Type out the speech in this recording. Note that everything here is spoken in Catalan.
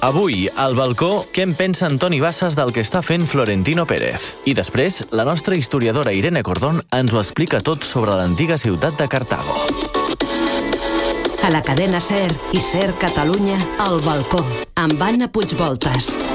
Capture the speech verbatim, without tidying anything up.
Avui, al balcó, què en pensa Antoni Bassas del que està fent Florentino Pérez? I després, la nostra historiadora Irene Cordón ens ho explica tot sobre l'antiga ciutat de Cartago. A la cadena SER i SER Catalunya, al balcó, amb Anna Puigvoltas.